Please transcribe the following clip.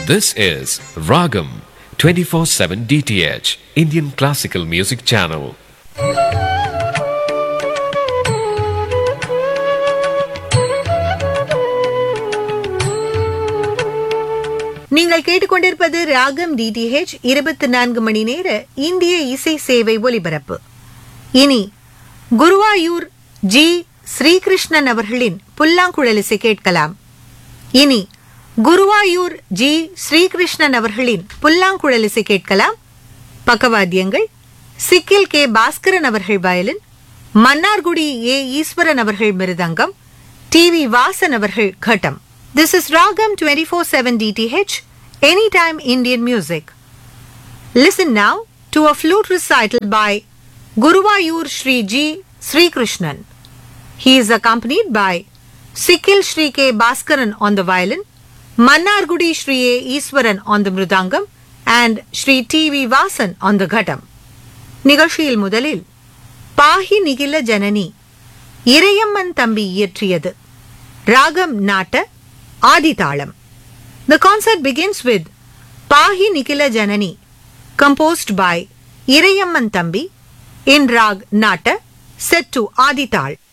This is Ragam 24/7 DTH Indian Classical Music Channel. நீங்கள் கேட்டுக்கொண்டிருப்பது ராகம் டிடிஹெச் 24 மணி நேர இந்திய இசை சேவை ஒலிபரப்பு. இனி குருவாயூர் ஜி ஸ்ரீகிருஷ்ணன் அவர்களின் புல்லாங்குழல் இசை கேட்கலாம். இனி குருவாயூர் ஜி ஸ்ரீகிருஷ்ணன் அவர்களின் புல்லாங்குழல் இசை கேட்கலாம். பக்கவாத்தியங்கள் சிக்கில் கே பாஸ்கரன் அவர்கள் வயலின், மன்னார்குடி ஏ ஈஸ்வரன் அவர்கள் மிருதங்கம், டிவி வாசன் அவர்கள் கட்டம். This is Ragam 24/7 DTH, anytime Indian music. Listen now to a flute recital by Guruvayur Shri G. Sri Krishnan. He is accompanied by Sikil Shri K. Baskaran on the violin, Mannargudi Shri A. Iswaran on the mridangam, and Shri T.V. Vasan on the ghatam. நிகழ்ச்சியில் முதலில் பாஹி நிகில ஜனனி இறையம்மன் தம்பி இயற்றியது, ராகம் நாட்ட ஆதிதாளம். The concert begins with Pahi Nikila Janani, composed by Irayamman Thambi in Rag Nata, set to Adital.